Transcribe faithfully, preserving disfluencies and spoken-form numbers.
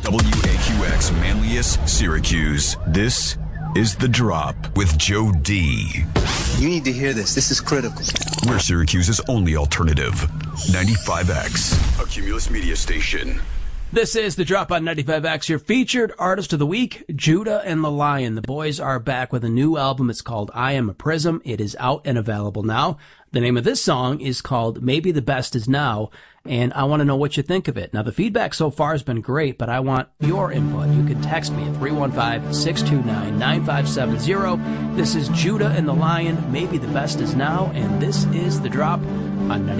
W A Q X Manlius, Syracuse. This is The Drop with Joe D. You need to hear this. This is critical. We're Syracuse's only alternative. ninety-five X, a Cumulus media station. This is The Drop on ninety-five X, your featured artist of the week, Judah and the Lion. The boys are back with a new album. It's called I Am a Prism. It is out and available now. The name of this song is called Maybe the Best Is Now, and I want to know what you think of it. Now, the feedback so far has been great, but I want your input. You can text me at three one five, six two nine, nine five seven zero. This is Judah and the Lion, Maybe the Best Is Now, and this is The Drop on ninety-five.